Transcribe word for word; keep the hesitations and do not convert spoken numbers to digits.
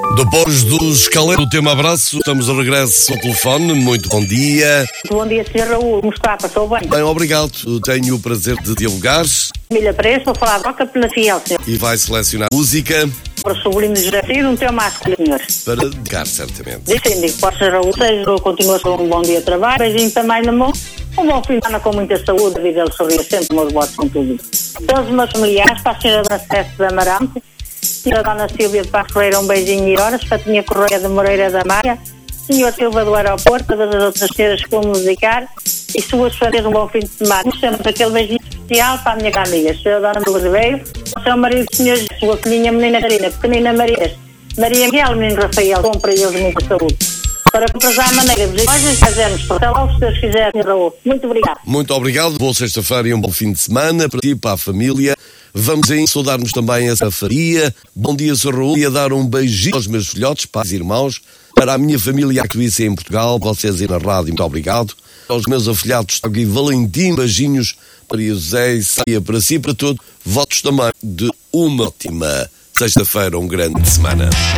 Depois do escalete do tema abraço, estamos a regresso ao telefone. Muito bom dia. Bom dia, senhor Raul. Como está? Passou bem? Bem, obrigado. Tenho o prazer de dialogar. Família Preço, vou falar Roca pela Fiel, senhor. E vai selecionar música Para o sobrinho de José, um tema às senhores. para dedicar, certamente. Disse, digo, para o senhor Raul, seja continuação um bom dia de trabalho, beijinho também na mão. Um bom fim de semana com muita saúde, a vida ele sorria sempre, meus votos com tudo. Todos os meus familiares, para a senhora Dona Celeste de Amarante, senhora Dona Silvia de Paz Ferreira, um beijinho e horas, para a Tinha Correia de Moreira da Maia, senhor Silva do Aeroporto, todas as outras senhoras que vão musicar, e suas famílias um bom fim de semana. Sempre aquele beijinho especial para a minha amiga, a senhora Dona Maria Ribeiro, o seu marido, o senhor, a sua filhinha, menina Karina, pequenina Maria, Maria Miguel, menino Rafael, bom para eles muita saúde. Para comprar a maneira de nós fazemos, até logo se Deus quiser, Raul. Muito obrigado. Muito obrigado. Boa sexta-feira e um bom fim de semana para ti e para a família. Vamos aí saudarmos também essa faria. Bom dia, senhor Raul. E a dar um beijinho aos meus filhotes, pais e irmãos, para a minha família que vive em Portugal, vocês aí na rádio, muito obrigado. Aos meus afilhados, Tiago e Valentim, beijinhos para José e Saia, para si e para todos. Votos também de uma ótima sexta-feira, um grande semana.